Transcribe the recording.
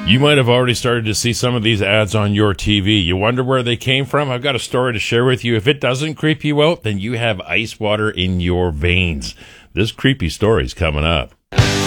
You might have already started to see some of these ads on your TV. You wonder where they came from? I've got a story to share with you. If it doesn't creep you out, then you have ice water in your veins. This creepy story's coming up.